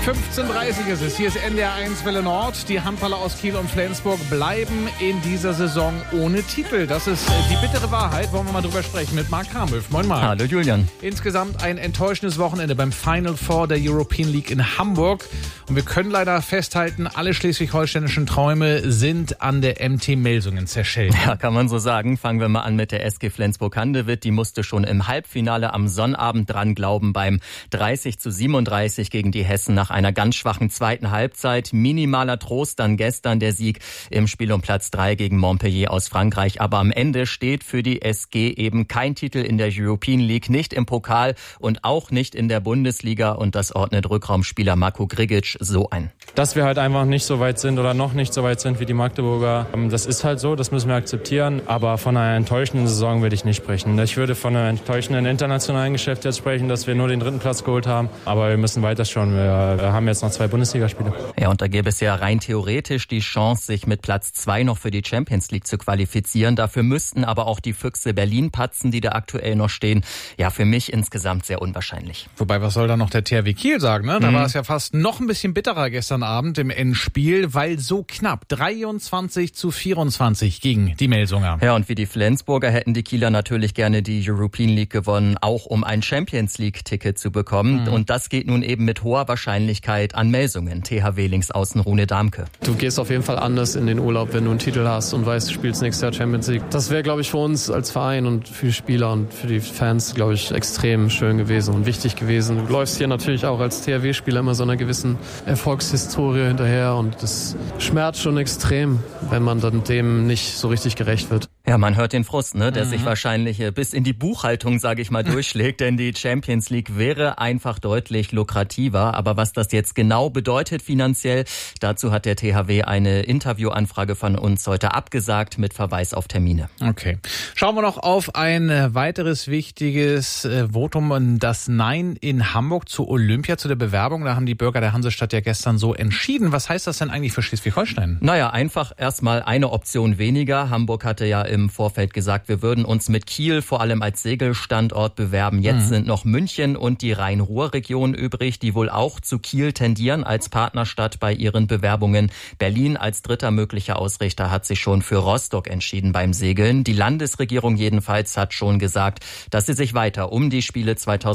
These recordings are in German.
15:30 ist es. Hier ist NDR1 Welle Nord. Die Handballer aus Kiel und Flensburg bleiben in dieser Saison ohne Titel. Das ist die bittere Wahrheit. Wollen wir mal drüber sprechen mit Marc Kramhöf. Moin Marc. Hallo Julian. Insgesamt ein enttäuschendes Wochenende beim Final Four der European League in Hamburg. Und wir können leider festhalten, alle schleswig-holsteinischen Träume sind an der MT Melsungen zerschellt. Ja, kann man so sagen. Fangen wir mal an mit der SG Flensburg-Handewitt. Die musste schon im Halbfinale am Sonnabend dran glauben beim 30:37 gegen die Hessen nach einer ganz schwachen zweiten Halbzeit. Minimaler Trost dann gestern der Sieg im Spiel um Platz 3 gegen Montpellier aus Frankreich. Aber am Ende steht für die SG eben kein Titel in der European League, nicht im Pokal und auch nicht in der Bundesliga. Und das ordnet Rückraumspieler Marko Grigic so ein. Dass wir halt einfach nicht so weit sind oder noch nicht so weit sind wie die Magdeburger, das ist halt so, das müssen wir akzeptieren. Aber von einer enttäuschenden Saison würde ich nicht sprechen. Ich würde von einem enttäuschenden internationalen Geschäft jetzt sprechen, dass wir nur den 3. Platz geholt haben. Aber wir müssen weiterschauen. Wir haben jetzt noch 2 Bundesligaspiele. Ja, und da gäbe es ja rein theoretisch die Chance, sich mit Platz 2 noch für die Champions League zu qualifizieren. Dafür müssten aber auch die Füchse Berlin patzen, die da aktuell noch stehen. Ja, für mich insgesamt sehr unwahrscheinlich. Wobei, was soll da noch der THW Kiel sagen? Ne? Da war es ja fast noch ein bisschen bitterer gestern Abend im Endspiel, weil so knapp 23:24 gegen die Melsunger. Ja, und wie die Flensburger hätten die Kieler natürlich gerne die European League gewonnen, auch um ein Champions League-Ticket zu bekommen. Und das geht nun eben mit hoher Wahrscheinlichkeit an Melsungen. THW-Linksaußen Rune Damke. Du gehst auf jeden Fall anders in den Urlaub, wenn du einen Titel hast und weißt, du spielst nächstes Jahr Champions League. Das wäre, glaube ich, für uns als Verein und für die Spieler und für die Fans, glaube ich, extrem schön gewesen und wichtig gewesen. Du läufst hier natürlich auch als THW-Spieler immer so einer gewissen Erfolgshistorie hinterher und das schmerzt schon extrem, wenn man dann dem nicht so richtig gerecht wird. Ja, man hört den Frust, ne, der sich wahrscheinlich bis in die Buchhaltung, sage ich mal, durchschlägt, denn die Champions League wäre einfach deutlich lukrativer. Aber was das jetzt genau bedeutet finanziell, dazu hat der THW eine Interviewanfrage von uns heute abgesagt mit Verweis auf Termine. Okay. Schauen wir noch auf ein weiteres wichtiges Votum, das Nein in Hamburg zu Olympia, zu der Bewerbung. Da haben die Bürger der Hansestadt ja gestern so entschieden. Was heißt das denn eigentlich für Schleswig-Holstein? Naja, einfach erstmal eine Option weniger. Hamburg hatte ja im Vorfeld gesagt, wir würden uns mit Kiel vor allem als Segelstandort bewerben. Jetzt sind noch München und die Rhein-Ruhr-Region übrig, die wohl auch zu Kiel tendieren als Partnerstadt bei ihren Bewerbungen. Berlin als dritter möglicher Ausrichter hat sich schon für Rostock entschieden beim Segeln. Die Landesregierung jedenfalls hat schon gesagt, dass sie sich weiter um die Spiele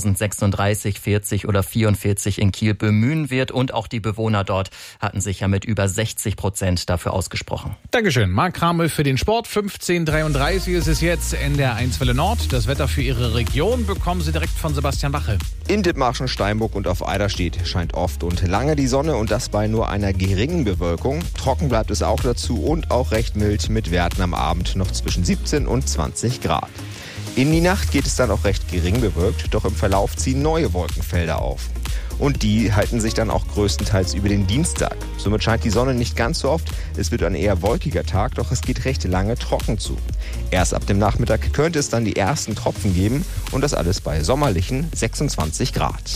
2036, 40 oder 44 in Kiel bemühen wird. Und auch die Bewohner dort hatten sich ja mit über 60% dafür ausgesprochen. Dankeschön. Marc Kramhöf für den Sport. 15:33 ist es jetzt. NDR1 Welle Nord. Das Wetter für Ihre Region bekommen Sie direkt von Sebastian Wache. In Dithmarschen, Steinburg und auf Eiderstedt scheint oft und lange die Sonne und das bei nur einer geringen Bewölkung. Trocken bleibt es auch dazu und auch recht mild mit Werten am Abend noch zwischen 17 und 20 Grad. In die Nacht geht es dann auch recht gering bewölkt, doch im Verlauf ziehen neue Wolkenfelder auf. Und die halten sich dann auch größtenteils über den Dienstag. Somit scheint die Sonne nicht ganz so oft. Es wird ein eher wolkiger Tag, doch es geht recht lange trocken zu. Erst ab dem Nachmittag könnte es dann die ersten Tropfen geben und das alles bei sommerlichen 26 Grad.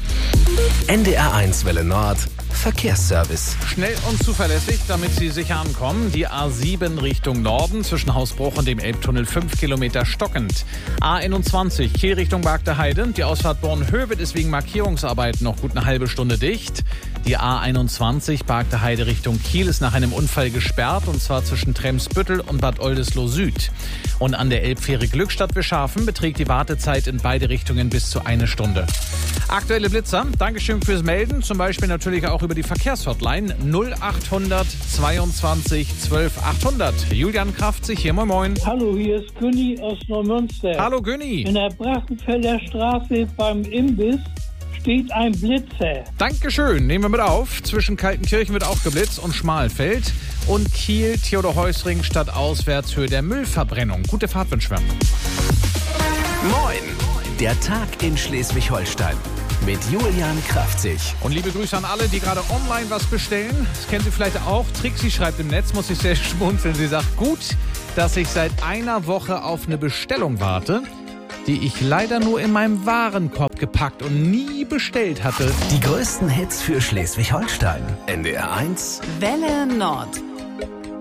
NDR1 Welle Nord. Verkehrsservice. Schnell und zuverlässig, damit Sie sicher ankommen. Die A7 Richtung Norden zwischen Hausbruch und dem Elbtunnel 5 Kilometer stockend. A21 Kiel Richtung Bargteheide. Die Ausfahrt Bornhöved ist wegen Markierungsarbeiten noch gut eine halbe Stunde dicht. Die A21 Bargteheide Richtung Kiel ist nach einem Unfall gesperrt und zwar zwischen Tremsbüttel und Bad Oldesloe Süd. Und an der Elbfähre Glückstadt-Wischafen beträgt die Wartezeit in beide Richtungen bis zu 1 Stunde. Aktuelle Blitzer, Dankeschön fürs Melden, zum Beispiel natürlich auch über die Verkehrshotline 0800 22 12 800. Julian Kraftzig hier, moin moin. Hallo, hier ist Günni aus Neumünster. Hallo Günni. In der Brachenfelder Straße beim Imbiss steht ein Blitzer. Dankeschön, nehmen wir mit auf. Zwischen Kaltenkirchen wird auch geblitzt und Schmalfeld. Und Kiel, Theodor-Heuss-Ring stadtauswärts Höhe der Müllverbrennung. Gute Fahrt wünschen wir. Moin, der Tag in Schleswig-Holstein. Mit Julian Kraftzig. Und liebe Grüße an alle, die gerade online was bestellen. Das kennen Sie vielleicht auch. Trixi schreibt im Netz, muss ich sehr schmunzeln. Sie sagt, gut, dass ich seit einer Woche auf eine Bestellung warte, die ich leider nur in meinem Warenkorb gepackt und nie bestellt hatte. Die größten Hits für Schleswig-Holstein. NDR1 Welle Nord.